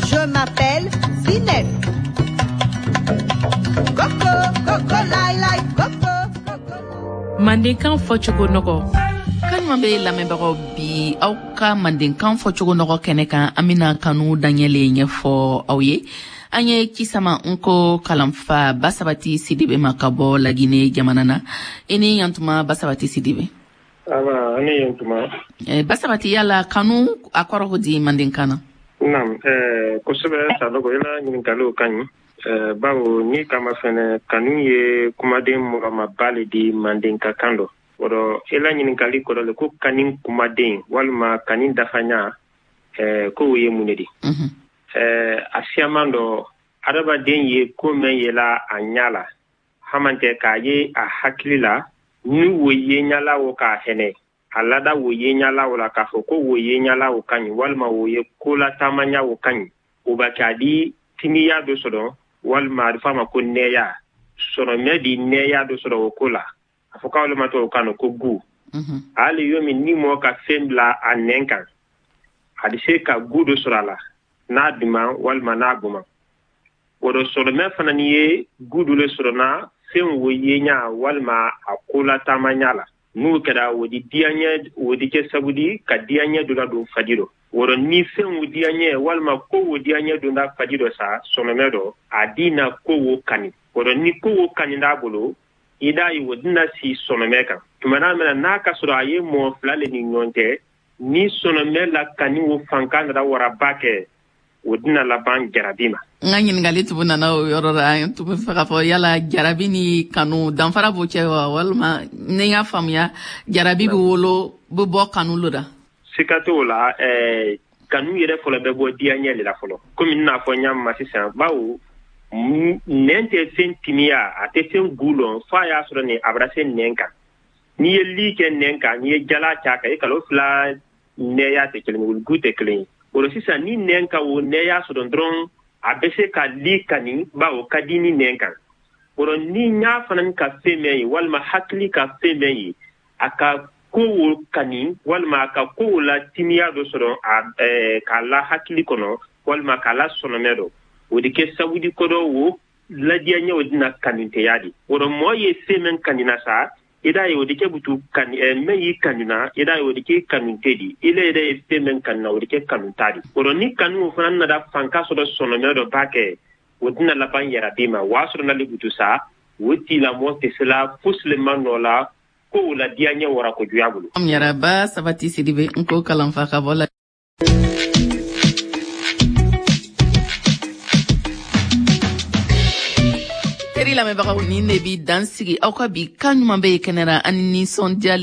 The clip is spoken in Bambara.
Je m'appelle Zineb. Coco, coco, lai, lai, coco, coco. Mandenkan fɔcogo nɔgɔ. Kanuma be lamɛnbagaw bi aw ka Mandenkan fɔcogo nɔgɔ kɛnɛ kan an bena kanu daniɛle ɲɛfɔ aw ye. An ye Kisama Nko kalanfa Basabati Sidibe ma ka bɔ Lagine jamana na. I ni yantuma Basabati Sidibe. Awa, ani yantuma. Basabati yala kanu a kɔrɔ di Mandenkan na? Naam, kosɛbɛ Sanogo ila ɲininkaliw ka ɲi. Bawo ni kama fɛnɛ kanu ye kumaden mɔgɔmaba le di Mandenka kan dɔ. Wɔrɔ ila ɲininkali kɔrɔ le ko kanin kumaden walima kanin dafaɲa ko o ye mun de di. A siyaman dɔ adamaden ye ko mɛn yela a ɲa la haman tɛ k'a ye a hakili la ni wo ye ɲala o k'a hɛnɛ a lada wo ye ɲala o la k'a fɔ ko wo ye ɲala o ka ɲi walima wo ye ko latamanya o ka ɲi o ba k'a di timiya dɔ sɔrɔ walima a bɛ fɔ a ma ko nɛya sɔrɔmɛ di nɛya dɔ sɔrɔ o ko la a fɔ k'aw ma tɔ o kan ko gu hali yo min ni mɔgɔ ka fɛn bila a nɛn kan a bɛ se ka gu dɔ sɔrɔ a la n'a duman walima n'a goma o do sɔrɔmɛ fana ni ye gu dɔ le sɔrɔ na fɛn wo ye ɲa walima a ko latamanya la n'o kɛra o di diyaɲɛ o di kɛ sabu di ka diyaɲɛ dɔ la don faji dɔ wɔrɔ ni fɛn wo diyaɲɛ walima ko wo diyaɲɛ don da faji dɔ sa sɔrɔmɛ dɔ a di na ko wo kani wɔrɔ ni ko wo kani d'a bolo i da ye o dina si sɔrɔmɛ kan tumana mina n'a ka sɔrɔ a ye mɔgɔ fila le ni ɲɔgɔn cɛ ni sɔrɔmɛ la kani wo fanka nana waraba kɛ o dina laban jarabi ma. Nga ɲininkali tugu nana o yɔrɔ la an tugu fɛ ka fɔ yala jarabi ni kanu danfara b'o cɛ wa walima ni y'a faamuya jarabi bɛ wolo bɛ bɔ kanu lo da. Sika t'o la kanu yɛrɛ fɔlɔ bɛ bɔ diyaɲɛ de la fɔlɔ komi n'a fɔ n y'a ma sisan bawo nɛn tɛ fɛn timiya a tɛ fɛn gu lɔn f'a y'a sɔrɔ nin a bɛra se nɛn kan n'i ye li kɛ nɛn kan n'i ye jala cɛ a kan i kalo fila nɛya tɛ kelen ye gu tɛ kelen ye. Oro sisan ni nɛn ka o nɛya sɔrɔ dɔrɔn a bɛ se ka li kani bawo ka di ni nɛn kan. Oro ni ɲa fana ka fɛn mɛn ye walima hakili ka fɛn mɛn ye a ka ko o kani walima a ka ko o la timiya dɔ sɔrɔ k'a la hakili kɔnɔ walima k'a la sɔnɔmɛ dɔ o de kɛ sabu di ko dɔ o ladiyaɲɛ o dina kanunteya de. Oro mɔgɔ ye fɛn mɛn kanina sa ida ye o de kɛ butu kan mɛn y'i kanuna ida ye o de kɛ kanunte di ile yɛrɛ ye fɛn mɛn kanuna o de kɛ kanuta di. Oro ni kanu o fana nana fanka sɔrɔ sɔnɔmɛ dɔ b'a kɛ o dina laban yarabi ma o y'a sɔrɔ nali butu sa o tigilamɔgɔ tɛ se la fosi le ma nɔ la ko o la diyaɲɛ wara ko juguya bolo. Yaraba Sabati Sidibe Nko kalanfa ka bɔ la. Teri lamɛnbagaw ni ne bi dansigi aw ka bi kan ɲuman bɛ ye kɛnɛra ani nisɔndiya